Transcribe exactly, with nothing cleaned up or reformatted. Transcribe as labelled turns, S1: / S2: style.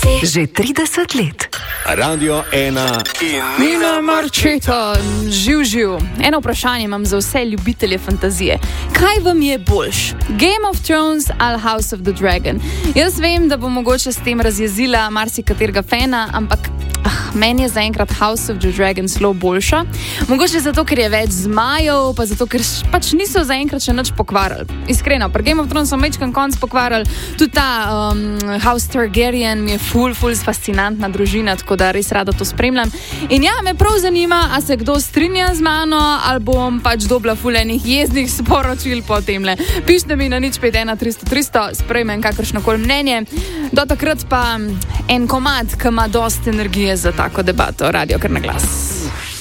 S1: Že trideset let.
S2: Radio ena in
S3: Nina Marčeta, živ, živ. Eno vprašanje imam za vse ljubitelje fantazije. Kaj vam je boljš? Game of Thrones ali House of the Dragon? Jaz vem, da bo mogoče s tem razjezila marsikaterega fana, ampak ah, meni je zaenkrat House of the Dragon zelo boljša. Mogoče zato, ker je več zmajev, pa zato, ker pač niso zaenkrat še nič pokvarili. Iskreno, pri Game of Thrones so mečkan konc pokvarili. Tudi ta um, House Targaryen mi je ful, ful fascinantna družina, tako da res rada to spremljam. In ja, me prav zanima, a se kdo strinja z mano, ali bom pač dobila ful enih jezdnih sporočil po temle. Pišite mi na nič pet ena tristo tristo, sprejmem kakršnokoli mnenje. Do takrat pa en komad, ki ima dosti energije za tako debato. Radio kar na glas.